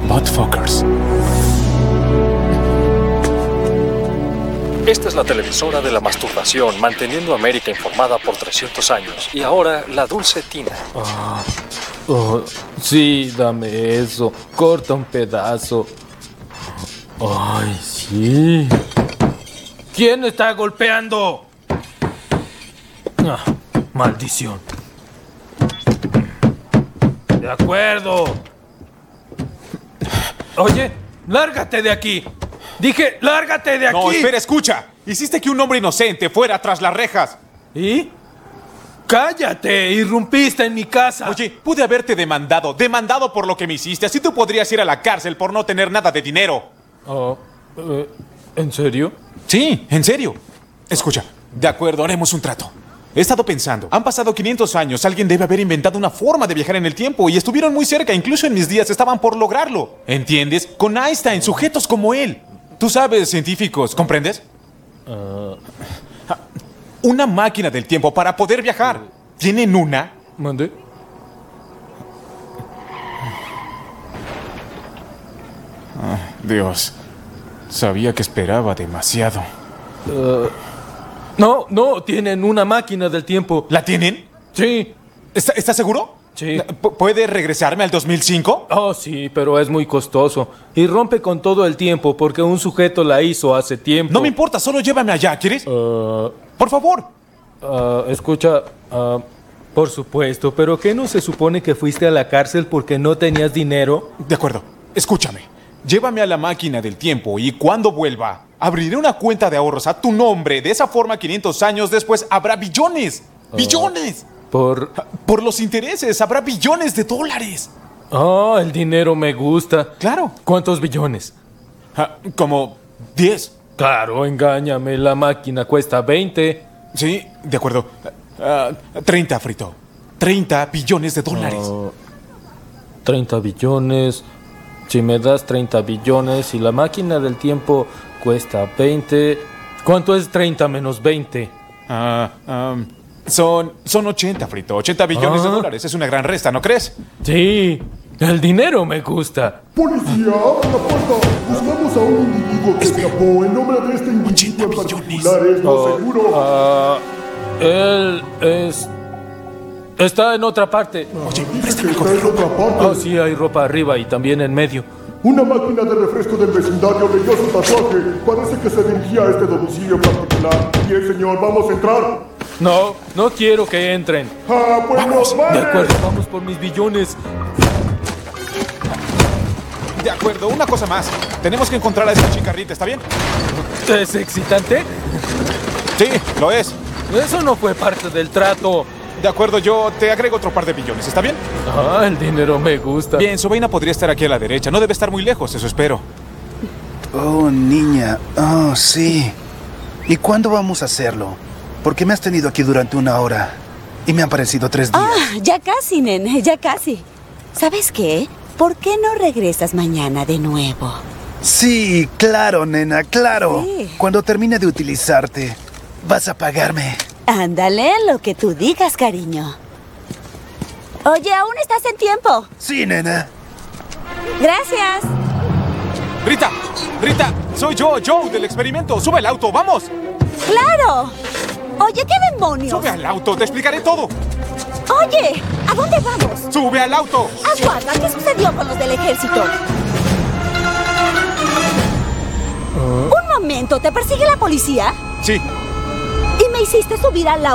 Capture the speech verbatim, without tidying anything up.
Buttfuckers. Esta es la televisora de la masturbación, manteniendo a América informada por trescientos años. Y ahora, la dulce Tina. Ah, oh, sí, dame eso. Corta un pedazo. Ay, sí. ¿Quién está golpeando? Ah, maldición. De acuerdo. Oye, lárgate de aquí. Dije, lárgate de aquí. No, espera, escucha. Hiciste que un hombre inocente fuera tras las rejas. ¿Y? ¡Cállate! Irrumpiste en mi casa. Oye, pude haberte demandado. Demandado por lo que me hiciste. Así tú podrías ir a la cárcel por no tener nada de dinero. Oh, eh, ¿en serio? Sí, en serio. Escucha, de acuerdo, haremos un trato. He estado pensando, han pasado quinientos años, alguien debe haber inventado una forma de viajar en el tiempo y estuvieron muy cerca, incluso en mis días estaban por lograrlo. ¿Entiendes? Con Einstein, sujetos como él. Tú sabes, científicos, ¿comprendes? Uh, una máquina del tiempo para poder viajar. ¿Tienen una? ¿Mande? Oh, Dios, sabía que esperaba demasiado. Uh, no, no, tienen una máquina del tiempo. ¿La tienen? Sí. ¿Está, ¿Estás seguro? Sí. ¿Puede regresarme al dos mil cinco? Oh, sí, pero es muy costoso. Y rompe con todo el tiempo porque un sujeto la hizo hace tiempo. No me importa, solo llévame allá, ¿quieres? Uh, Por favor. Uh, escucha, uh, por supuesto, pero ¿qué no se supone que fuiste a la cárcel porque no tenías dinero? De acuerdo, escúchame. Llévame a la máquina del tiempo y cuando vuelva, abriré una cuenta de ahorros a tu nombre. De esa forma, quinientos años después, habrá billones. Uh, ¡Billones! Por... Por los intereses, habrá billones de dólares. Oh, el dinero me gusta. Claro. ¿Cuántos billones? Uh, como diez. Claro, engáñame. La máquina cuesta veinte. Sí, de acuerdo. Uh, treinta, Frito. treinta billones de dólares. Uh, treinta billones. Si me das treinta billones y la máquina del tiempo cuesta veinte, ¿cuánto es treinta menos veinte? Ah, uh, um, son, son ochenta, Frito. ochenta billones ah. de dólares. Es una gran resta, ¿no crees? Sí, el dinero me gusta. ¡Policía, abran la puerta! Buscamos a un individuo que escapó. El nombre de este individuo en particular es no oh, seguro. Uh, él es... Está en otra parte. Oye, dice que está en otra parte. Oh, sí, hay ropa arriba y también en medio. Una máquina de refresco del vecindario leyó su tatuaje. Parece que se dirigía a este domicilio en particular. Bien, señor, ¿vamos a entrar? No, no quiero que entren. ¡Ah, pues vamos! Vale. De acuerdo, vamos por mis billones. De acuerdo, una cosa más. Tenemos que encontrar a esa chica Rita, ¿está bien? ¿Es excitante? Sí, lo es. Eso no fue parte del trato. De acuerdo, yo te agrego otro par de billones, ¿está bien? Ah, el dinero me gusta. Bien, su vaina podría estar aquí a la derecha. No debe estar muy lejos, eso espero. Oh, niña. Oh, sí. ¿Y cuándo vamos a hacerlo? Porque me has tenido aquí durante una hora. Y me han parecido tres días. Ah, ya casi, nene, ya casi. ¿Sabes qué? ¿Por qué no regresas mañana de nuevo? Sí, claro, nena, claro. Sí. Cuando termine de utilizarte, vas a pagarme. Ándale, lo que tú digas, cariño. Oye, aún estás en tiempo. Sí, nena. Gracias. Rita, Rita, soy yo, Joe, del experimento. Sube al auto, vamos. ¡Claro! Oye, ¿qué demonios? Sube al auto, te explicaré todo. Oye, ¿a dónde vamos? Sube al auto. Aguarda, ¿qué sucedió con los del ejército? Uh. Un momento, ¿te persigue la policía? Sí. ¿Y me hiciste subir al auto?